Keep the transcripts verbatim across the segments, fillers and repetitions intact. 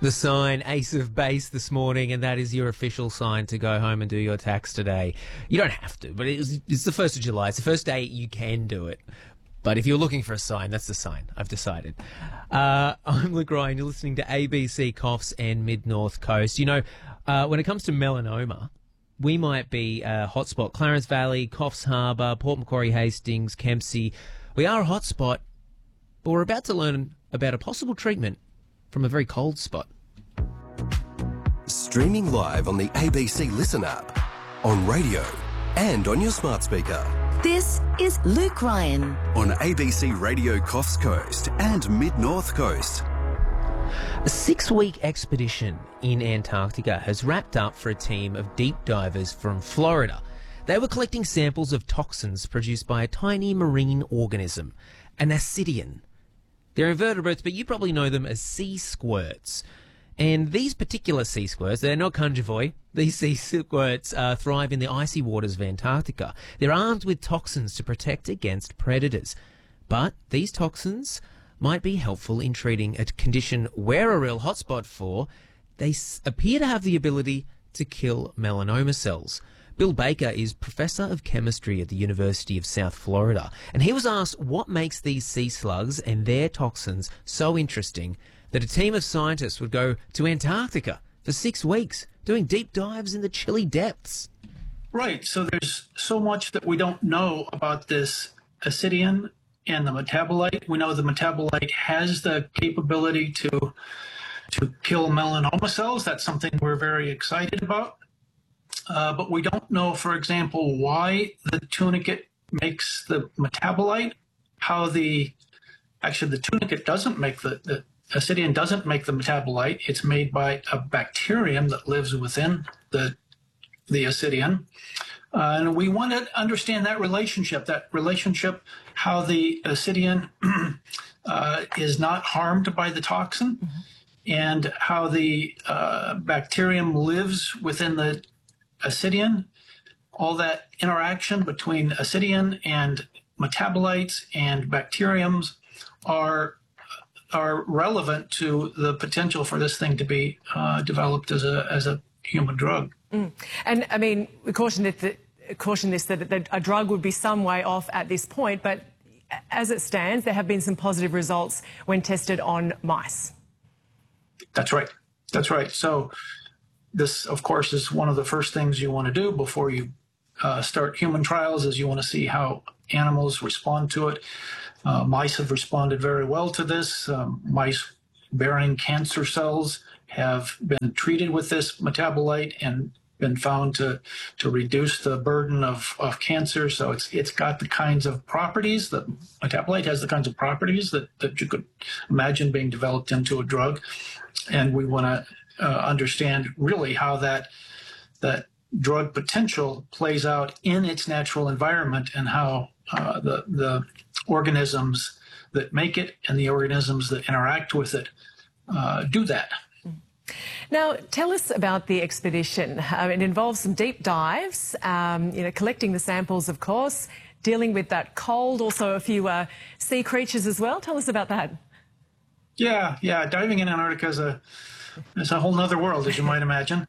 The sign, Ace of Base this morning, and that is your official sign to go home and do your tax today. You don't have to, but it's, it's the first of July. It's the first day you can do it. But if you're looking for a sign, that's the sign. I've decided. Uh, I'm Luke Ryan. You're listening to A B C Coughs and Mid-North Coast. You know, uh, when it comes to melanoma, we might be a hotspot. Clarence Valley, Coffs Harbour, Port Macquarie, Hastings, Kempsey. We are a hotspot, but we're about to learn about a possible treatment from a very cold spot. Streaming live on the A B C Listen app, on radio and on your smart speaker. This is Luke Ryan On A B C Radio Coffs Coast and Mid-North Coast. A six-week expedition in Antarctica has wrapped up for a team of deep divers from Florida. They were collecting samples of toxins produced by a tiny marine organism, an ascidian. They're invertebrates, but you probably know them as sea squirts. And these particular sea squirts, they're not conjuvoi. These sea squirts uh, thrive in the icy waters of Antarctica. They're armed with toxins to protect against predators. But these toxins might be helpful in treating a condition we're a real hotspot for. They s- appear to have the ability to kill melanoma cells. Bill Baker is Professor of Chemistry at the University of South Florida, and he was asked what makes these sea slugs and their toxins so interesting that a team of scientists would go to Antarctica for six weeks doing deep dives in the chilly depths. Right. So there's so much that we don't know about this ascidian and the metabolite. We know the metabolite has the capability to to kill melanoma cells. That's something we're very excited about. Uh, but we don't know, for example, why the tunicate makes the metabolite, how the, actually the tunicate doesn't make the, the ascidian doesn't make the metabolite. It's made by a bacterium that lives within the, the ascidian. Uh, and we want to understand that relationship, that relationship, how the ascidian uh, is not harmed by the toxin, mm-hmm. and how the uh, bacterium lives within the ascidian, all that interaction between ascidian and metabolites and bacteriums are are relevant to the potential for this thing to be uh, developed as a as a human drug. Mm. And I mean, we caution it that caution this that, that a drug would be some way off at this point, but as it stands, there have been some positive results when tested on mice. That's right. That's right. So this, of course, is one of the first things you want to do before you uh, start human trials, is you want to see how animals respond to it. Uh, mice have responded very well to this. Um, mice bearing cancer cells have been treated with this metabolite and been found to to reduce the burden of, of cancer. So it's it's got the kinds of properties, the metabolite has the kinds of properties that, that you could imagine being developed into a drug. And we want to uh, understand really how that that drug potential plays out in its natural environment, and how uh, the the organisms that make it and the organisms that interact with it uh, do that. Now, tell us about the expedition. Uh, it involves some deep dives, um, you know, collecting the samples, of course, dealing with that cold, also a few uh, sea creatures as well. Tell us about that. Yeah, yeah, diving in Antarctica is a is a whole nother world, as you might imagine.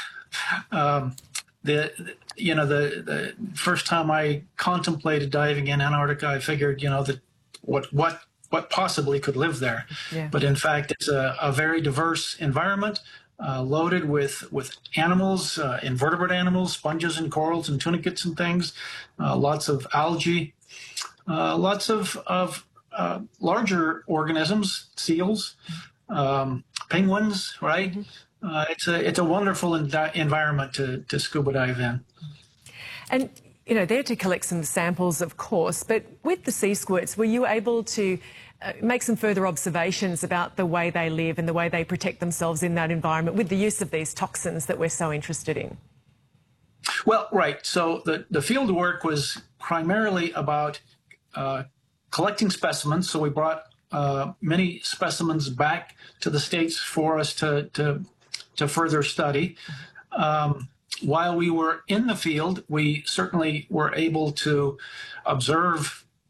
Um, the you know the, the first time I contemplated diving in Antarctica, I figured you know that what what what possibly could live there, yeah. But in fact, it's a, a very diverse environment, uh, loaded with with animals, uh, invertebrate animals, sponges and corals and tunicates and things, uh, lots of algae, uh, lots of of uh, larger organisms, seals, um, penguins, right? Mm-hmm. Uh, it's a it's a wonderful en- environment to, to scuba dive in. And, you know, there to collect some samples, of course, but with the sea squirts, were you able to uh, make some further observations about the way they live and the way they protect themselves in that environment with the use of these toxins that we're so interested in? Well, right. So the, the field work was primarily about uh, collecting specimens. So we brought uh, many specimens back to the States for us to, to to further study. Um, while we were in the field, we certainly were able to observe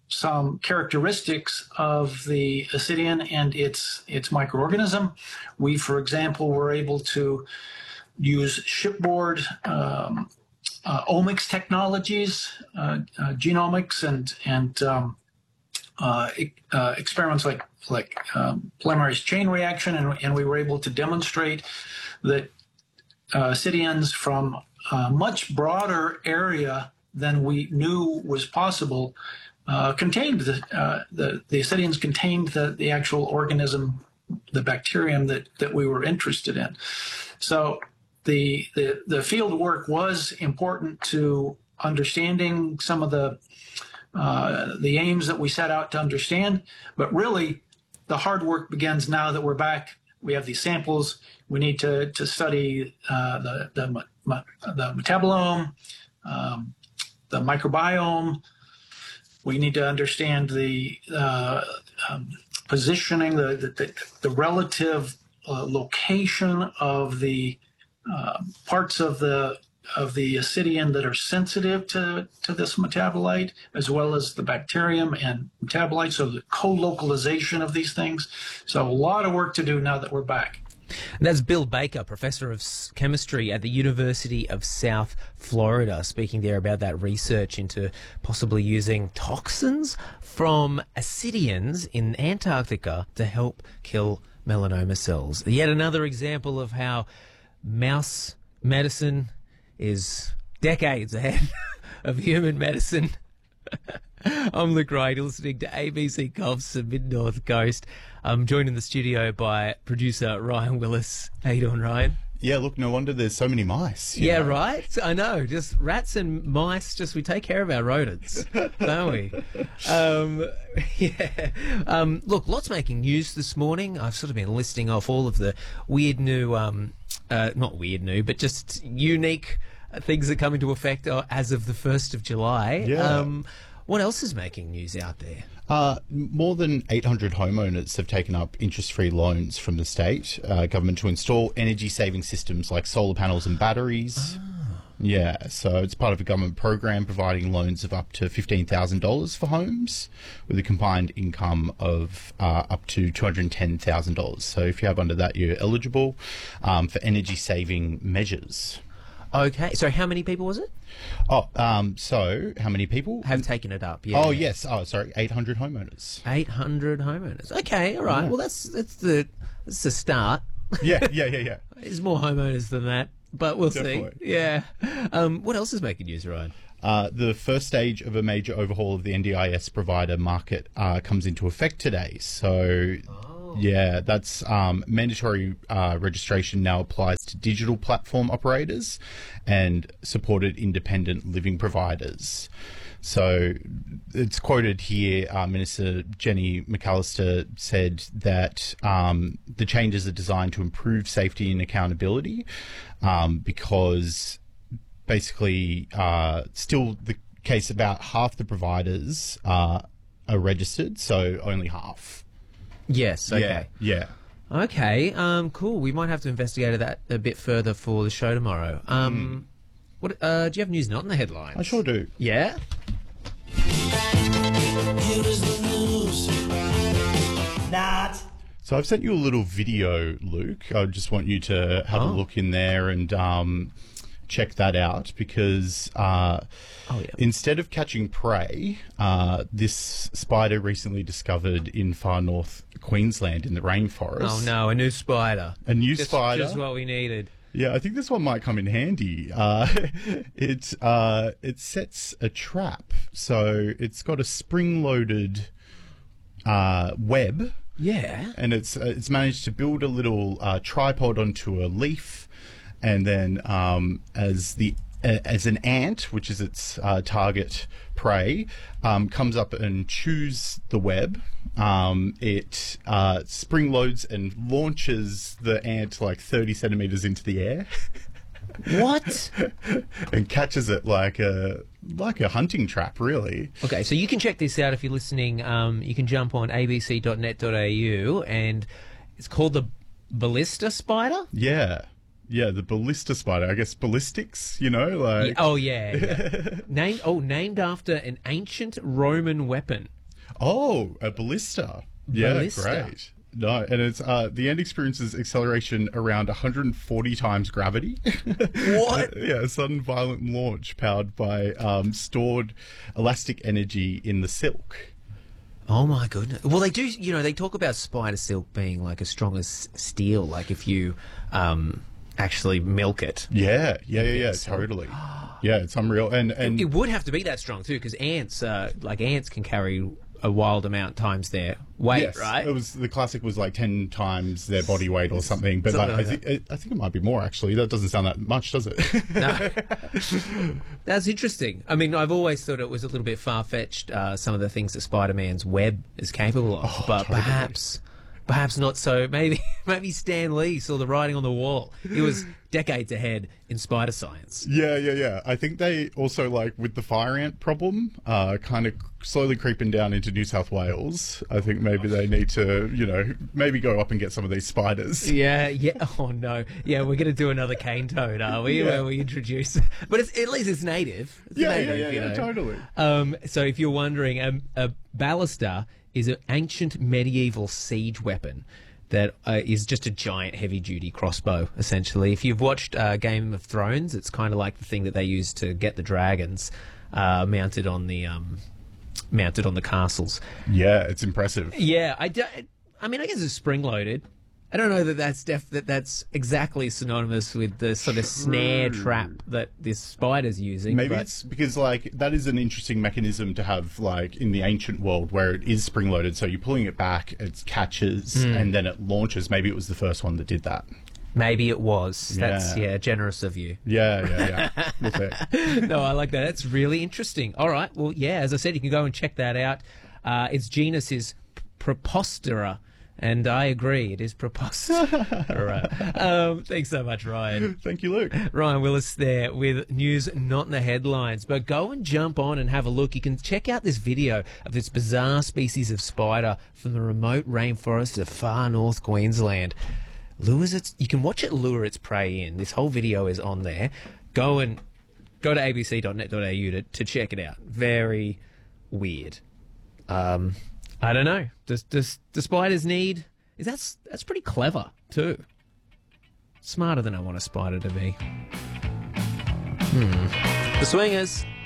some characteristics of the Ascidian and its its microorganism. We, for example, were able to use shipboard um, uh, omics technologies, uh, uh, genomics, and and um, uh, uh, experiments like like um, polymerase chain reaction, and, and we were able to demonstrate that uh, Ascidians from a much broader area than we knew was possible uh, contained the, uh, the the Ascidians contained the the actual organism, the bacterium that that we were interested in. So the the the field work was important to understanding some of the uh, the aims that we set out to understand, but really the hard work begins now that we're back. We have these samples. We need to to study uh, the the the metabolome, um, the microbiome. We need to understand the uh, um, positioning, the the, the relative uh, location of the uh, parts of the of the Ascidian that are sensitive to, to this metabolite, as well as the bacterium and metabolite, so the co-localization of these things. So a lot of work to do now that we're back. And that's Bill Baker, Professor of Chemistry at the University of South Florida, speaking there about that research into possibly using toxins from Ascidians in Antarctica to help kill melanoma cells. Yet another example of how mouse medicine is decades ahead of human medicine. I'm Luke Ryan. You're listening to A B C Golf's Mid-North Coast. I'm joined in the studio by producer Ryan Willis. How you doing, Ryan? Yeah, look, no wonder there's so many mice. Yeah, know? right? I know. Just rats and mice. Just we take care of our rodents, don't we? Um, yeah. Um, look, lots making news this morning. I've sort of been listing off all of the weird new, um, uh, not weird new, but just unique things that come into effect as of the first of July. Yeah. Um, what else is making news out there? Uh, more than eight hundred homeowners have taken up interest-free loans from the state uh, government to install energy-saving systems like solar panels and batteries. Ah. Yeah, so it's part of a government program providing loans of up to fifteen thousand dollars for homes with a combined income of uh, up to two hundred ten thousand dollars. So if you have under that, you're eligible um, for energy-saving measures. Okay, so how many people was it? Oh, um, so how many people have taken it up? Yeah. Oh, yes. Oh, sorry, eight hundred homeowners. Eight hundred homeowners. Okay, all right. Yeah. Well, that's that's the that's the start. Yeah, yeah, yeah, yeah. There's more homeowners than that, but we'll Definitely. see. Yeah. Um, what else is making news, Ryan? Uh, the first stage of a major overhaul of the N D I S provider market uh, comes into effect today. So. Oh. Yeah, that's um, mandatory uh, registration now applies to digital platform operators and supported independent living providers. So it's quoted here, uh, Minister Jenny McAllister said that um, the changes are designed to improve safety and accountability um, because basically uh, still the case about half the providers uh, are registered, so only half. Yes, okay. Yeah, yeah. Okay, um, cool. We might have to investigate that a bit further for the show tomorrow. Um, mm. What? Uh, do you have news not in the headlines? I sure do. Yeah? Here is the news. Not. So I've sent you a little video, Luke. I just want you to have oh. a look in there and um, check that out because uh, oh, yeah. instead of catching prey, uh, this spider recently discovered in far north Queensland in the rainforest. Oh no, a new spider. A new just, spider. Just what we needed. Yeah, I think this one might come in handy. Uh, it uh, it sets a trap, so it's got a spring-loaded uh, web. Yeah, and it's uh, it's managed to build a little uh, tripod onto a leaf, and then um, as the uh, as an ant, which is its uh, target prey, um, comes up and chews the web. Um, it uh, spring loads and launches the ant like thirty centimeters into the air. What? And catches it like a like a hunting trap, really. Okay, so you can check this out if you're listening. Um, you can jump on a b c dot net dot a u, and it's called the ballista spider. Yeah. Yeah, the ballista spider. I guess ballistics, you know, like. Yeah, oh yeah, yeah. named oh named after an ancient Roman weapon. Oh, a ballista. Yeah, Ballista. great. No, and it's uh, the end experiences acceleration around one hundred forty times gravity. What? Yeah, a sudden violent launch powered by um, stored elastic energy in the silk. Oh my goodness. Well, they do, you know, they talk about spider silk being like as strong as steel, like if you um, actually milk it. Yeah, yeah, yeah, yeah, So- totally. Yeah, it's unreal. And and It would have to be that strong too, because ants, uh, like ants, can carry a wild amount times their weight, yes, right? it was the classic was like ten times their body weight or something. But Something like, I, like thi- I think it might be more actually. That doesn't sound that much, does it? No. That's interesting. I mean, I've always thought it was a little bit far-fetched, uh, some of the things that Spider-Man's web is capable of, Oh, but totally. perhaps, perhaps not so. Maybe, maybe Stan Lee saw the writing on the wall. He was decades ahead in spider science. Yeah, yeah, yeah. I think they also, like, with the fire ant problem, uh, kind of slowly creeping down into New South Wales. I think maybe they need to, you know, maybe go up and get some of these spiders. Yeah, yeah. Oh no. Yeah, we're gonna do another cane toad, are we? Yeah. Where we introduce, but it's, at least it's native. It's Yeah, native, yeah, yeah, you yeah, know. totally. Um, so if you're wondering, um, a ballista is an ancient medieval siege weapon that uh, is just a giant heavy-duty crossbow, essentially. If you've watched uh, Game of Thrones, it's kind of like the thing that they use to get the dragons uh, mounted on the um, mounted on the castles. Yeah, it's impressive. Yeah, I, do, I mean, I guess it's spring-loaded. I don't know that that's def- that that's exactly synonymous with the sort of snare trap that this spider's using. Maybe but it's because, like, that is an interesting mechanism to have, like, in the ancient world where it is spring-loaded. So you're pulling it back, it catches, Hmm. and then it launches. Maybe it was the first one that did that. maybe it was. That's Yeah. yeah, generous of you. Yeah, yeah, yeah. We'll see. No, I like that. That's really interesting. All right. Well, yeah, as I said, you can go and check that out. Uh, its genus is Propostera, and I agree, it is Propostera. All right. Um, thanks so much, Ryan. Thank you, Luke. Ryan Willis there with news not in the headlines. But go and jump on and have a look. You can check out this video of this bizarre species of spider from the remote rainforests of far north Queensland. Lures its, you can watch it lure its prey in. This whole video is on there. Go and go to a b c dot net dot a u to, to check it out. Very weird. Um, I don't know. Does does the spiders need? Is that's that's pretty clever too. Smarter than I want a spider to be. Hmm. The Swingers.